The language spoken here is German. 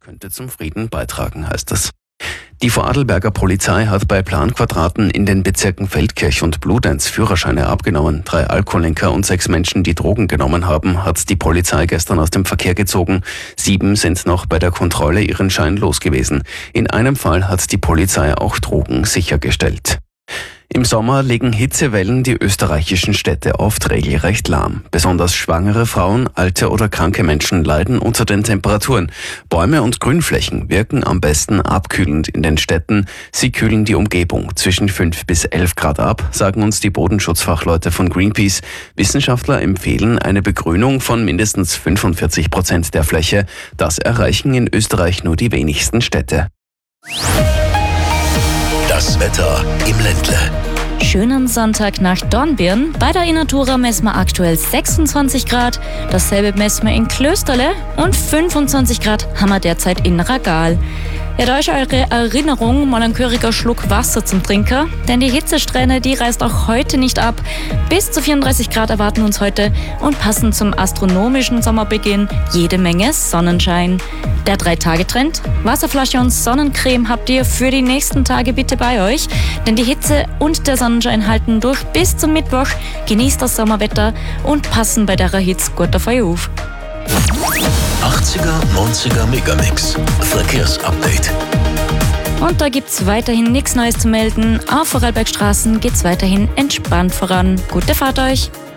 könnte zum Frieden beitragen, heißt es. Die Vorarlberger Polizei hat bei Planquadraten in den Bezirken Feldkirch und Bludenz Führerscheine abgenommen. 3 Alkoholenker und 6 Menschen, die Drogen genommen haben, hat die Polizei gestern aus dem Verkehr gezogen. 7 sind noch bei der Kontrolle ihren Schein los gewesen. In einem Fall hat die Polizei auch Drogen sichergestellt. Im Sommer legen Hitzewellen die österreichischen Städte oft regelrecht lahm. Besonders schwangere Frauen, alte oder kranke Menschen leiden unter den Temperaturen. Bäume und Grünflächen wirken am besten abkühlend in den Städten. Sie kühlen die Umgebung zwischen 5 bis 11 Grad ab, sagen uns die Bodenschutzfachleute von Greenpeace. Wissenschaftler empfehlen eine Begrünung von mindestens 45% der Fläche. Das erreichen in Österreich nur die wenigsten Städte. Das Wetter im Ländle. Schönen Sonntag nach Dornbirn. Bei der Innatura messen wir aktuell 26 Grad. Dasselbe messen wir in Klösterle und 25 Grad haben wir derzeit in Ragal. Ja, da ist eure Erinnerung mal ein gehöriger Schluck Wasser zum Trinker, denn die Hitzesträhne, die reißt auch heute nicht ab. Bis zu 34 Grad erwarten uns heute und passend zum astronomischen Sommerbeginn jede Menge Sonnenschein. Der 3-Tage-Trend, Wasserflasche und Sonnencreme habt ihr für die nächsten Tage bitte bei euch, denn die Hitze und der Sonnenschein halten durch bis zum Mittwoch. Genießt das Sommerwetter und passen bei der Hitze gut auf euch auf. 80er, 90er Megamix. Verkehrsupdate. Und da gibt's weiterhin nichts Neues zu melden. Auf Vorarlbergstraßen geht's weiterhin entspannt voran. Gute Fahrt euch!